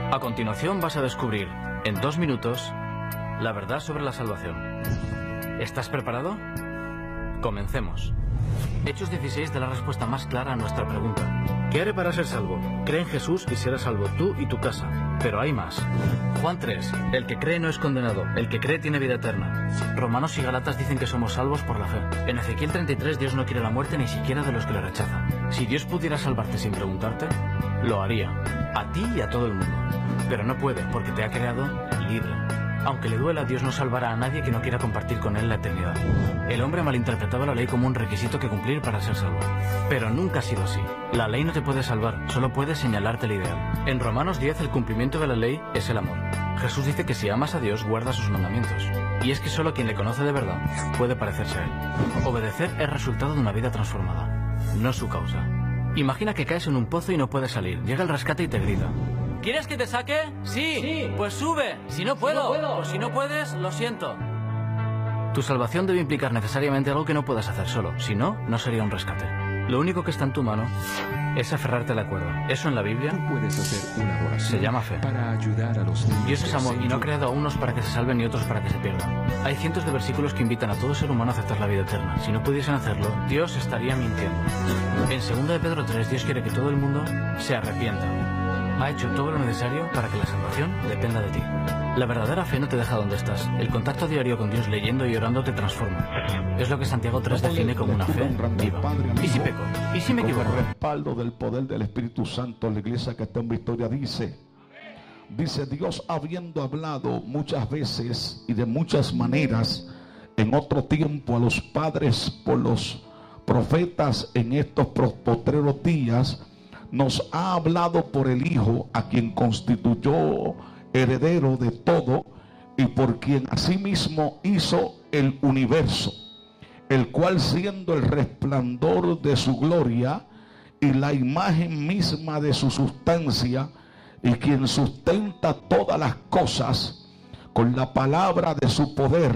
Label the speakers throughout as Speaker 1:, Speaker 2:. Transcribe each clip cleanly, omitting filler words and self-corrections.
Speaker 1: A continuación vas a descubrir, en 2 minutos, la verdad sobre la salvación. ¿Estás preparado? Comencemos. Hechos 16 da la respuesta más clara a nuestra pregunta. ¿Qué haré para ser salvo? Cree en Jesús y serás salvo tú y tu casa. Pero hay más. Juan 3. El que cree no es condenado. El que cree tiene vida eterna. Romanos y Gálatas dicen que somos salvos por la fe. En Ezequiel 33 Dios no quiere la muerte ni siquiera de los que le rechazan. Si Dios pudiera salvarte sin preguntarte, lo haría. A ti y a todo el mundo. Pero no puede porque te ha creado libre. Aunque le duela, Dios no salvará a nadie que no quiera compartir con él la eternidad. El hombre malinterpretaba la ley como un requisito que cumplir para ser salvo. Pero nunca ha sido así. La ley no te puede salvar, solo puede señalarte el ideal. En Romanos 10, el cumplimiento de la ley es el amor. Jesús dice que si amas a Dios, guarda sus mandamientos. Y es que solo quien le conoce de verdad puede parecerse a él. Obedecer es resultado de una vida transformada, no su causa. Imagina que caes en un pozo y no puedes salir. Llega el rescate y te grita: ¿quieres que te saque? Sí. Pues sube. Si no puedo. O si no puedes, lo siento. Tu salvación debe implicar necesariamente algo que no puedas hacer solo. Si no, no sería un rescate. Lo único que está en tu mano es aferrarte a la cuerda. Eso en la Biblia
Speaker 2: Tú puedes hacer una oración
Speaker 1: se llama fe.
Speaker 2: para ayudar a los niños.
Speaker 1: Dios es amor y no ha creado a unos para que se salven y otros para que se pierdan. Hay cientos de versículos que invitan a todo ser humano a aceptar la vida eterna. Si no pudiesen hacerlo, Dios estaría mintiendo. En 2 de Pedro 3, Dios quiere que todo el mundo se arrepienta. Ha hecho todo lo necesario para que la salvación dependa de ti. La verdadera fe no te deja donde estás. El contacto diario con Dios leyendo y orando te transforma. Es lo que Santiago 3 define como una fe viva. ¿Y si peco? ¿Y si me equivoco?
Speaker 3: Con el respaldo del poder del Espíritu Santo, la iglesia que está en victoria dice: Dios, habiendo hablado muchas veces y de muchas maneras en otro tiempo a los padres por los profetas, en estos postreros días nos ha hablado por el Hijo, a quien constituyó heredero de todo y por quien asimismo hizo el universo, el cual, siendo el resplandor de su gloria y la imagen misma de su sustancia, y quien sustenta todas las cosas con la palabra de su poder,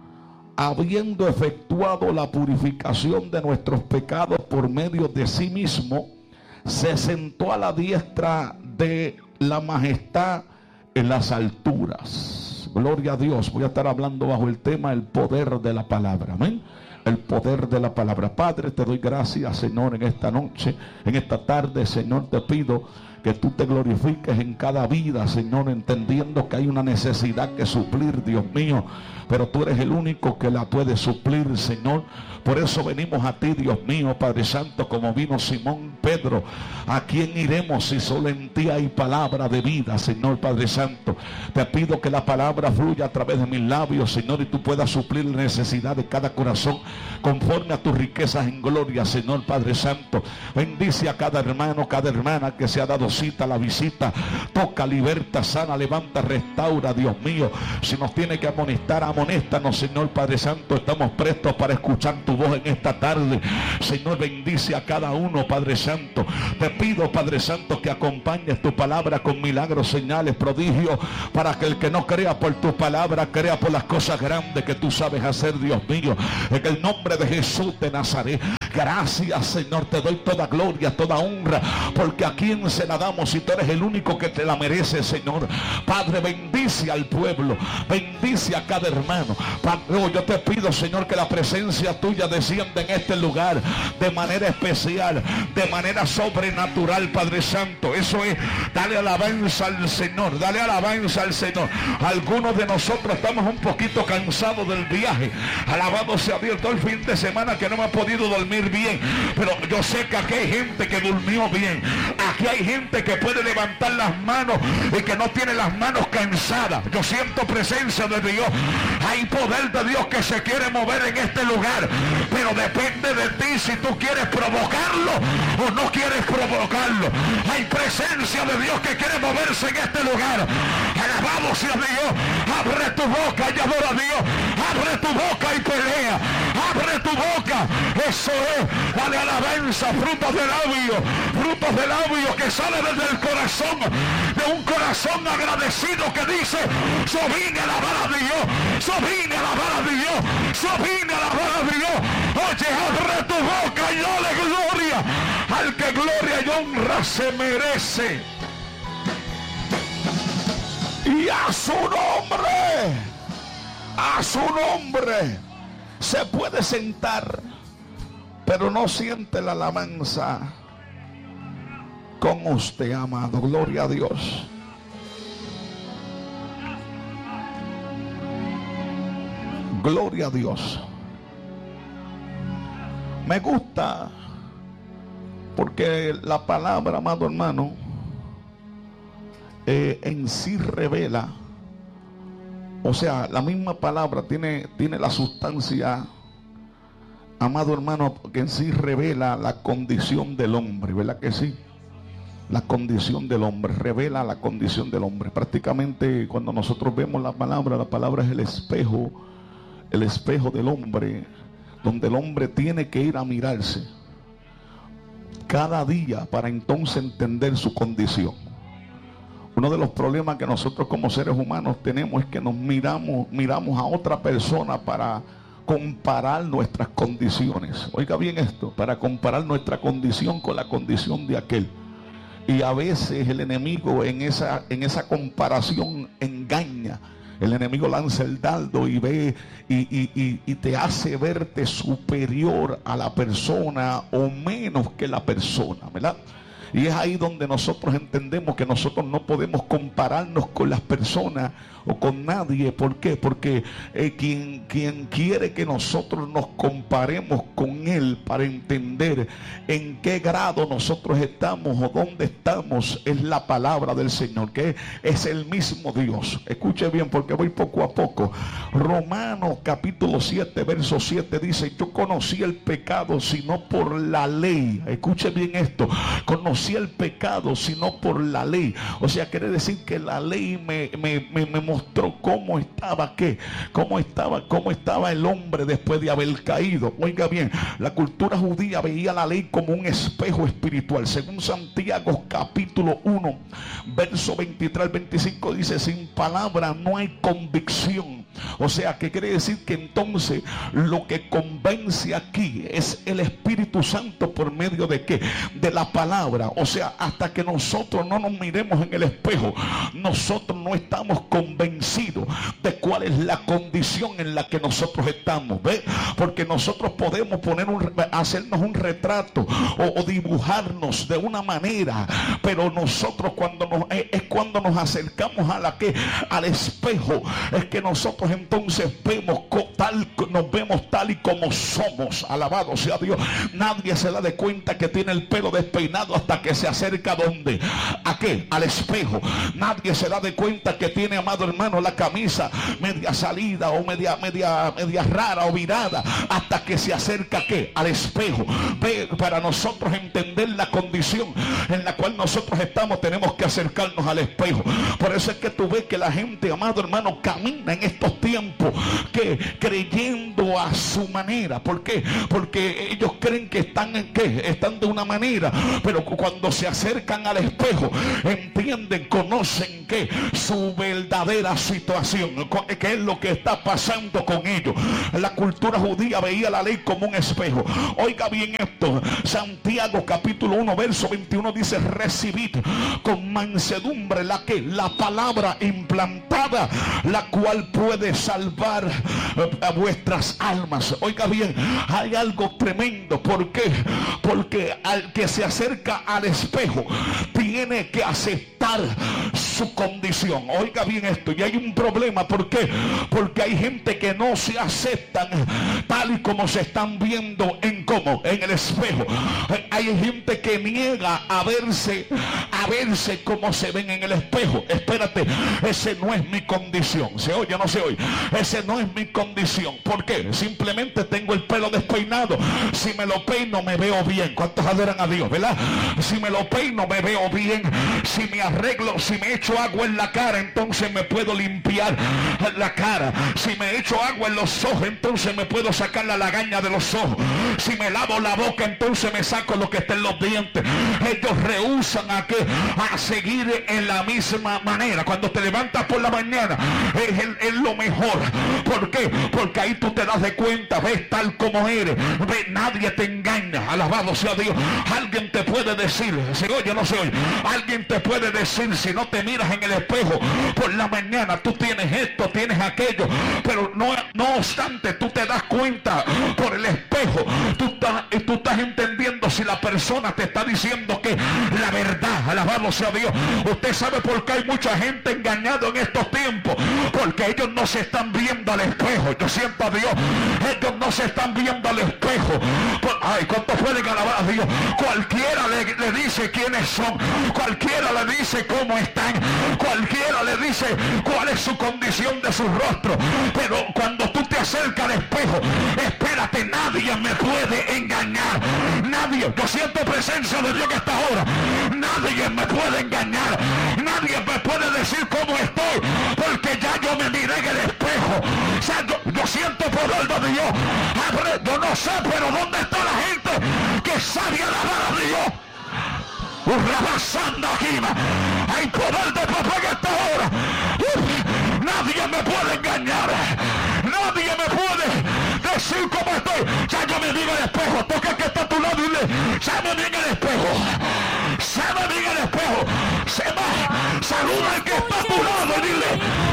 Speaker 3: habiendo efectuado la purificación de nuestros pecados por medio de sí mismo, se sentó a la diestra de la majestad en las alturas. Gloria a Dios. Voy a estar hablando bajo el tema el poder de la palabra. Amén. El poder de la palabra. Padre, te doy gracias, Señor, en esta noche, en esta tarde, Señor, te pido que tú te glorifiques en cada vida, Señor, entendiendo que hay una necesidad que suplir, Dios mío, pero tú eres el único que la puede suplir, Señor. Por eso venimos a ti, Dios mío, Padre Santo, como vino Simón Pedro. ¿A quién iremos si solo en ti hay palabra de vida, Señor Padre Santo? Te pido que la palabra fluya a través de mis labios, Señor, y tú puedas suplir la necesidad de cada corazón conforme a tus riquezas en gloria, Señor Padre Santo. Bendice a cada hermano, cada hermana que se ha dado cita a la visita. Toca, liberta, sana, levanta, restaura, Dios mío. Si nos tiene que amonestar, amonéstanos, Señor Padre Santo. Estamos prestos para escuchar tu voz en esta tarde. Señor, bendice a cada uno, Padre Santo. Te pido, Padre Santo, que acompañes tu palabra con milagros, señales, prodigios, para que el que no crea por tu palabra, crea por las cosas grandes que tú sabes hacer, Dios mío. En el nombre de Jesús de Nazaret. Gracias, Señor, te doy toda gloria, toda honra, porque a quién se la damos si tú eres el único que te la merece, Señor. Padre, bendice al pueblo, bendice a cada hermano. Padre, yo te pido, Señor, que la presencia tuya descienda en este lugar de manera especial, de manera sobrenatural, Padre Santo. Eso es, dale alabanza al Señor, dale alabanza al Señor. Algunos de nosotros estamos un poquito cansados del viaje. Alabado sea Dios, todo el fin de semana que no me ha podido dormir bien, pero yo sé que aquí hay gente que durmió bien. Aquí hay gente que puede levantar las manos y que no tiene las manos cansadas. Yo siento presencia de Dios. Hay poder de Dios que se quiere mover en este lugar, pero depende de ti si tú quieres provocarlo o no quieres provocarlo. Hay presencia de Dios que quiere moverse en este lugar. Alabado sea Dios. Abre tu boca y adora a Dios. Abre tu boca y pelea. Abre tu boca. Eso es. Dale alabanza, frutos de labios que sale desde el corazón, de un corazón agradecido que dice: yo vine a alabar a Dios, yo vine a alabar a Dios, yo vine a alabar a Dios. Oye, abre tu boca y dale gloria al que gloria y honra se merece. Y a su nombre se puede sentar, pero no siente la alabanza con usted, amado. Gloria a Dios. Gloria a Dios. Me gusta porque la palabra, amado hermano, en sí revela, o sea, la misma palabra tiene la sustancia, amado hermano, que en sí revela la condición del hombre, ¿verdad que sí? La condición del hombre, revela la condición del hombre. Prácticamente cuando nosotros vemos la palabra es el espejo del hombre, donde el hombre tiene que ir a mirarse cada día para entonces entender su condición. Uno de los problemas que nosotros como seres humanos tenemos es que nos miramos a otra persona para comparar nuestras condiciones. Oiga bien esto, para comparar nuestra condición con la condición de aquel. Y a veces el enemigo en esa comparación engaña. El enemigo lanza el dardo y ve y te hace verte superior a la persona o menos que la persona, ¿verdad? Y es ahí donde nosotros entendemos que nosotros no podemos compararnos con las personas o con nadie. ¿Por qué? Porque quien quiere que nosotros nos comparemos con él para entender en qué grado nosotros estamos o dónde estamos es la palabra del Señor, que es el mismo Dios. Escuche bien porque voy poco a poco. Romanos capítulo 7 verso 7 dice: yo conocí el pecado sino por la ley. Escuche bien esto: conocí el pecado sino por la ley. O sea, quiere decir que la ley me mostró cómo estaba el hombre después de haber caído. Oiga bien, la cultura judía veía la ley como un espejo espiritual. Según Santiago capítulo 1 verso 23 al 25 dice: sin palabra no hay convicción. O sea, ¿qué quiere decir? Que entonces lo que convence aquí es el Espíritu Santo por medio de ¿qué? De la palabra. O sea, hasta que nosotros no nos miremos en el espejo, nosotros no estamos convencidos de cuál es la condición en la que nosotros estamos. ¿Ve? Porque nosotros podemos hacernos un retrato o dibujarnos de una manera, pero nosotros cuando nos acercamos al espejo, es que nosotros entonces nos vemos tal y como somos. Alabado sea Dios. Nadie se da de cuenta que tiene el pelo despeinado hasta que se acerca ¿a dónde? ¿A qué? Al espejo. Nadie se da de cuenta que tiene, amado hermano, la camisa media salida o media rara o virada hasta que se acerca ¿a qué? Al espejo. Ve, para nosotros entender la condición en la cual nosotros estamos, tenemos que acercarnos al espejo. Por eso es que tú ves que la gente, amado hermano, camina en estos tiempos que creyendo a su manera. ¿Por qué? Porque ellos creen que están de una manera, pero cuando se acercan al espejo entienden, conocen que su verdadera situación, qué es lo que está pasando con ellos. La cultura judía veía la ley como un espejo. Oiga bien esto, Santiago capítulo 1 verso 21 dice: recibid con mansedumbre la palabra implantada, la cual puede salvar a vuestras almas. Oiga bien, hay algo tremendo. ¿Por qué? Porque al que se acerca al espejo tiene que aceptar su condición. Oiga bien esto, y hay un problema. ¿Por qué? Porque hay gente que no se aceptan tal y como se están viendo en el espejo. Hay gente que niega a verse como se ven en el espejo. Espérate, ese no es mi condición. ¿Se oye o no se oye? Ese no es mi condición. ¿Por qué? Simplemente tengo el pelo despeinado. Si me lo peino me veo bien. ¿Cuántos adoran a Dios, verdad? Si me lo peino me veo bien. Si me arreglo, si me echo agua en la cara, entonces me puedo limpiar la cara. Si me echo agua en los ojos, entonces me puedo sacar la lagaña de los ojos. Si me lavo la boca, entonces me saco lo que está en los dientes. Ellos rehúsan a seguir en la misma manera. Cuando te levantas por la mañana es lo mejor. ¿Por qué? Porque ahí tú te das de cuenta, ves tal como eres, ves, nadie te engaña. Alabado sea Dios. Alguien te puede decir, ¿se oye o no se oye? Alguien te puede decir, si no te miras en el espejo por la mañana, tú tienes esto, tienes aquello, pero no obstante, tú te das cuenta por el espejo, tú estás entendiendo si la persona te está diciendo que la verdad. Alabado sea Dios. Usted sabe por qué hay mucha gente engañada en estos tiempos, porque ellos no se están viendo al espejo. Yo siento a Dios, ellos no se están viendo al espejo. Ay, ¿cuántos pueden alabar a Dios? Cualquiera le dice quiénes son, cualquiera le dice cómo están, cualquiera le dice cuál es su condición de su rostro, pero cuando tú te acercas al espejo, espérate, nadie me puede engañar, nadie. Yo siento presencia de Dios en esta hora. Nadie me puede engañar, nadie me puede decir cómo estoy, porque ya yo me miré en el espejo. O sea, yo siento poder de Dios. Yo no sé, pero ¿dónde está la gente que sabe alabar a Dios? Hay poder de papá en esta hora. Nadie me puede engañar, nadie me puede decir cómo estoy. Ya yo me digo en el espejo. Toca el que está a tu lado y dile, ya me vi en el espejo, se me vi en el espejo. Saluda al que está a tu lado y dile,